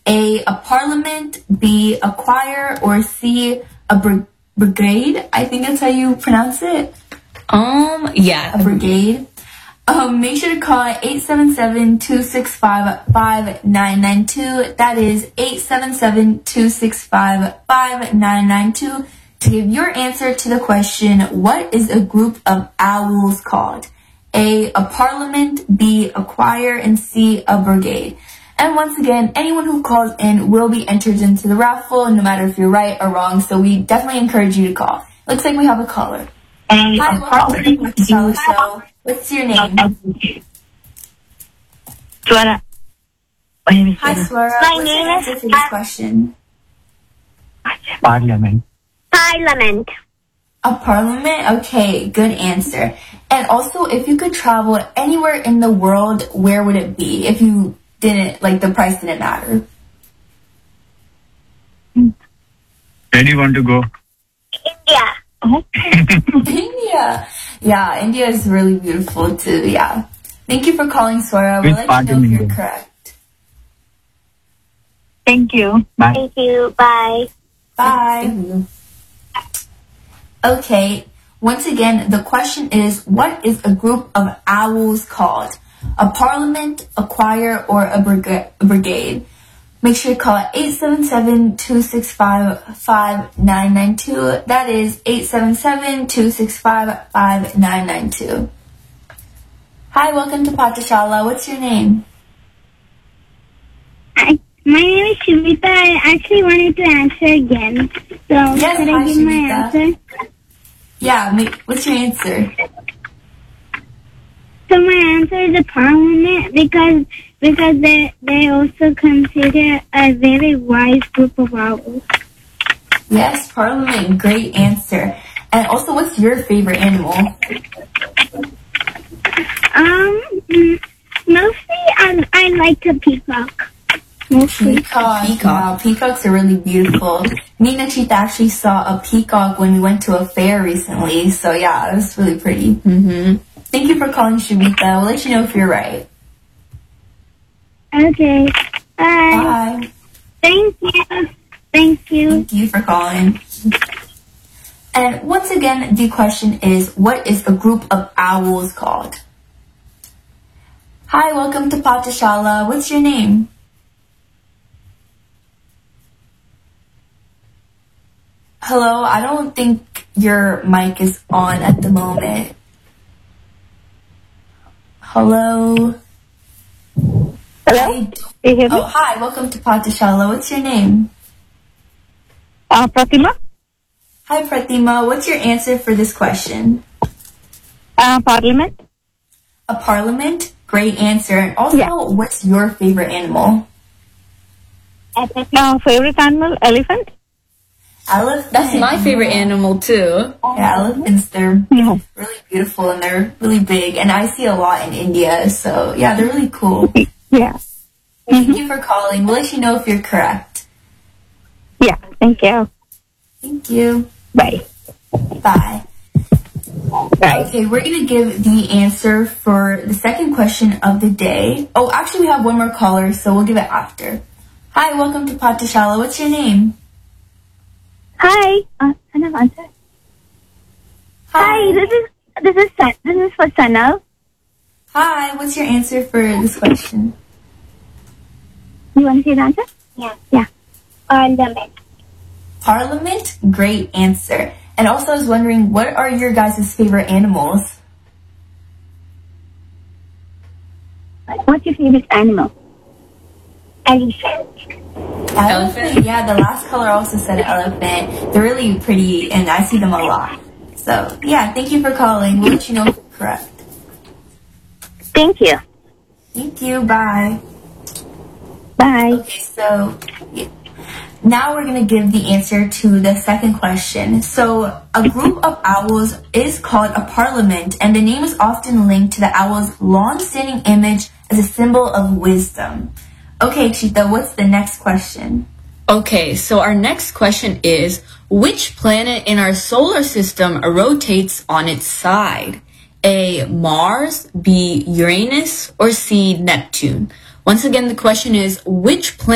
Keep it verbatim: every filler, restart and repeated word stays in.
A, a parliament, B, a choir, or C, a br- brigade? I think that's how you pronounce it. Um, yeah. A brigade. Um, make sure to call at eight seven seven, two six five, five nine nine two. That is eight seven seven, two six five, five nine nine two to give your answer to the question, what is a group of owls called? A, a parliament, B, a choir, and C, a brigade. And once again, anyone who calls in will be entered into the raffle, no matter if you're right or wrong, so we definitely encourage you to call. Looks like we have a caller. A, Hi, a welcome to the parliament, Show Show. What's your name? Swara. My name is Hi, Swara. Swara. My What's name your is- answer for this question? Parliament. Parliament. A parliament? Okay, good answer. And also, if you could travel anywhere in the world, where would it be? If you didn't, like, the price didn't matter. Where do you want to go? India. India. Yeah, India is really beautiful too, yeah. Thank you for calling, Swara. We'll Which let part you know in if you're India? correct. Thank you. Bye. Thank you. Bye. Bye. Okay, once again, the question is, what is a group of owls called? A parliament, a choir, or a, briga- a brigade? Make sure you call eight seven seven, two six five, five nine nine two. That is eight seven seven, two six five, five nine nine two. Hi, welcome to Pathshala. What's your name? Hi. My name is Shivita. I actually wanted to answer again. So, Yes, could hi, I give my Shivita. answer? Yeah, make, what's your answer? So my answer is a parliament because because they they also consider a very wise group of owls. Yes, parliament. Great answer. And also, what's your favorite animal? Um, mm, mostly I I like the peacock. Mostly. Peacock. Peacock. Peacocks are really beautiful. Me and Nachita actually saw a peacock when we went to a fair recently. So yeah, it was really pretty. Mm-hmm. Thank you for calling, Shubita. We'll let you know if you're right. Okay. Bye. Bye. Thank you. Thank you. Thank you for calling. And once again, the question is, what is a group of owls called? Hi, welcome to Pathshala. What's your name? Hello, I don't think your mic is on at the moment. Hello? Hello? Do you hear me? Oh, hi, welcome to Pathshala. What's your name? Uh, Pratima? Hi, Pratima. What's your answer for this question? Uh, Parliament? A parliament? Great answer. And also, Yeah. what's your favorite animal? Uh, favorite animal? Elephant? Elephant. That's my favorite animal too. Yeah, elephants, they're Yeah. really beautiful and they're really big. And I see a lot in India, so yeah, they're really cool. Yeah. Thank you for calling. We'll let you know if you're correct. Yeah. Thank you. Thank you. Bye. Bye. Bye. Okay, we're going to give the answer for the second question of the day. Oh, actually, we have one more caller, so we'll give it after. Hi, welcome to Pathshala. What's your name? Hi. Uh, Sanav, answer. Hi. This is this is San, this is for Sanav. Hi, what's your answer for this question? You want to see the answer? Yeah. Yeah. Parliament. Parliament? Great answer. And also, I was wondering, what are your guys' favorite animals? What's your favorite animal? Elephant. Elephant? Yeah, the last caller also said elephant. They're really pretty, and I see them a lot. So, yeah, thank you for calling. We'll let you know if you're correct. Thank you. Thank you. Bye. Bye. Okay, so yeah. Now we're going to give the answer to the second question. So, a group of owls is called a parliament, and the name is often linked to the owl's long-standing image as a symbol of wisdom. Okay, Chita, what's the next question? Okay, so our next question is, which planet in our solar system rotates on its side? A, Mars, B, Uranus, or C, Neptune? Once again, the question is, which planet